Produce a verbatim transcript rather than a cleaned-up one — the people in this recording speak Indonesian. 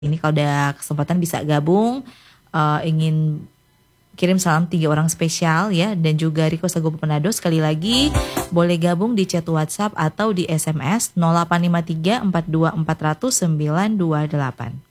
Ini kalau ada kesempatan bisa gabung, uh, ingin kirim salam tiga orang spesial ya, dan juga request lagu Pepenado. Sekali lagi boleh gabung di chat WhatsApp atau di S M S nol delapan lima tiga empat dua empat nol nol sembilan dua delapan.